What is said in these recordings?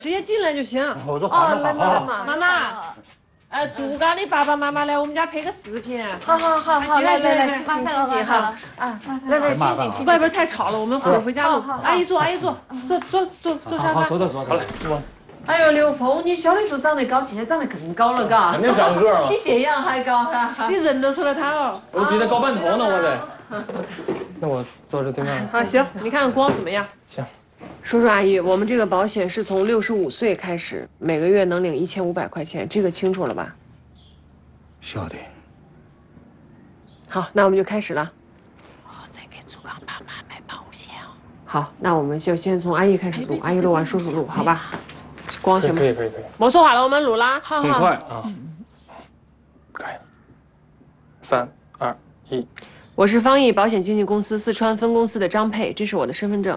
直接进来就行。 我都换了，好了。 妈妈，祝刚的爸爸妈妈来我们家拍个视频。 好，来，请进哈。来，请。 外边太吵了，我们回家录。阿姨坐沙发。 好，坐。好嘞，坐。 哎呦，刘峰，你小的时候长得高，现在长得更高了，嘎。 肯定长个嘛。 比谢阳还高哈。 你认得出来他哦？ 我比他高半头呢，我得。那我坐这对面。 好，行，你看看光怎么样？ 行。 叔叔阿姨，我们这个保险是从65岁开始，每个月能领1500块钱，这个清楚了吧？ 晓得。 好，那我们就开始了。 再给朱刚爸妈买保险哦。 好，那我们就先从阿姨开始录，阿姨录完叔叔录，好吧？光行吗？ 可以。 没说话了，我们录啦。 好。 很快啊。开。3、2、1。 我是方毅保险经纪公司四川分公司的张佩，这是我的身份证。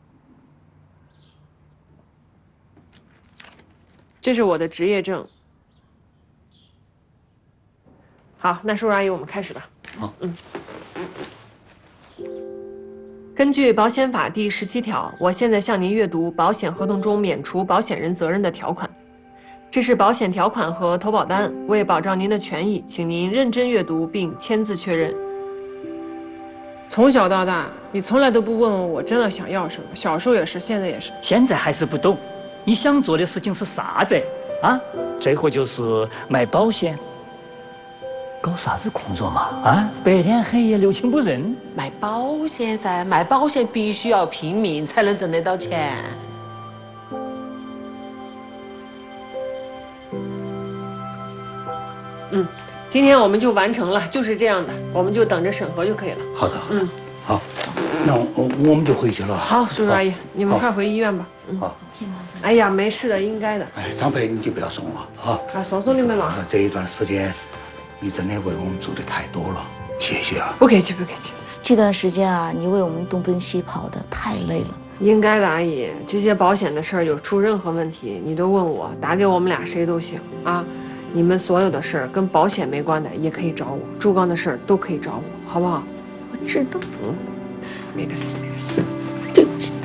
这是我的执业证。好，那叔叔阿姨，我们开始吧。 好。 根据保险法第17条，我现在向您阅读保险合同中免除保险人责任的条款。这是保险条款和投保单，为保障您的权益，请您认真阅读并签字确认。从小到大，你从来都不问问我真的想要什么，小时候也是，现在也是。 现在还是不懂，你想做的事情是啥子啊？最后就是卖保险，搞啥子工作嘛？啊，白天黑夜六亲不认。 卖保险噻，卖保险必须要拼命才能挣得到钱。 今天我们就完成了，就是这样的，我们就等着审核就可以了。 好的。好，那我们就回去了。 好，叔叔阿姨，你们快回医院吧。 好。 哎呀，没事的，应该的。 哎，张佩，你就不要送了啊！ 送你们了。 这一段时间，你真的为我们做的太多了，谢谢啊！ 不客气。 这段时间啊，你为我们东奔西跑的，太累了。 应该的，阿姨，这些保险的事儿有出任何问题，你都问我，打给我们俩谁都行啊。你们所有的事儿跟保险没关的也可以找我，朱刚的事儿都可以找我，好不好？ 我知道。 没个事。 对不起。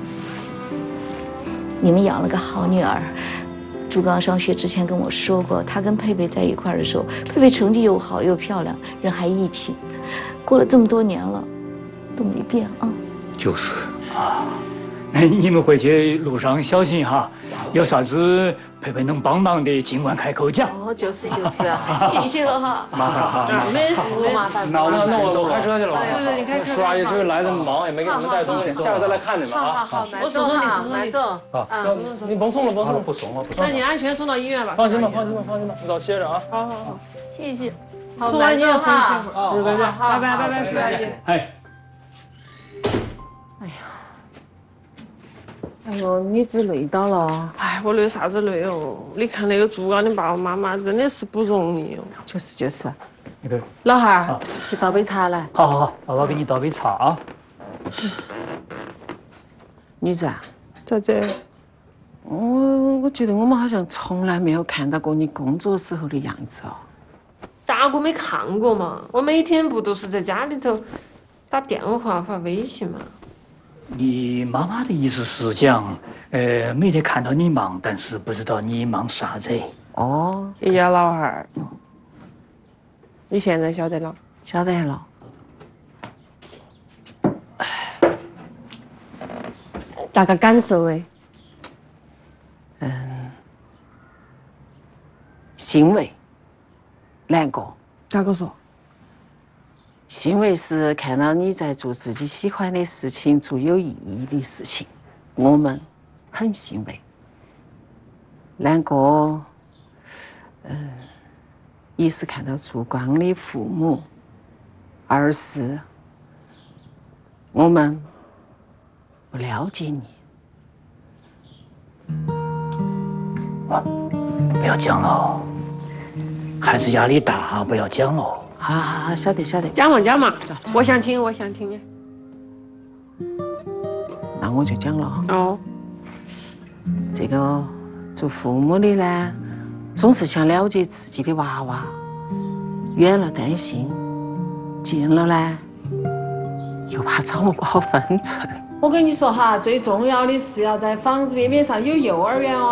你们养了个好女儿。朱刚上学之前跟我说过，他跟佩佩在一块儿的时候，佩佩成绩又好又漂亮，人还义气。过了这么多年了，都没变啊。 就是啊，那你们回去路上小心哈，有啥子佩佩能帮忙的，尽管开口讲。 哦，就是，谢谢了哈。 麻烦哈。 没事，麻烦。 那我开车去了。 对，你开车。 叔阿姨这回来的忙，也没给你们带东西，下回再来看你们啊。 好，我送你，买走。 你甭送了。 不送了。 那你安全送到医院吧。 放心吧，你早歇着啊。 好。 谢谢。 送完你也回去哈。 再见。 拜，叔阿姨。 哎。 哎呦，你只累到了。 哎，我累啥子累哦？你看那个朱刚的爸爸妈妈真的是不容易哦。 就是。 那个老汉儿，去倒杯茶来。 好，爸爸给你倒杯茶啊。 女子啊， 咋子？ 我觉得我们好像从来没有看到过你工作时候的样子哦。 咋个没看过嘛？我每天不都是在家里头打电话发微信嘛？ 你妈妈的意思是讲，没得看到你忙，但是不知道你忙啥子。 哦， 谢谢老汉儿。你现在晓得了？ 晓得了。 咋个感受诶？ 欣慰，难过。 咋个说？ 欣慰是看到你在做自己喜欢的事情，做有意义的事情，我们很欣慰。难过，一是看到朱光的父母，二是我们不了解你。 不要讲了，孩子压力大，不要讲了。 好，晓得。 讲嘛，我想听的。 那我就讲了。 哦。 这个做父母的呢，总是想了解自己的娃娃，远了担心，近了呢又怕掌握不好分寸。 我跟你说哈，最重要的是要在房子边边上有幼儿园哦。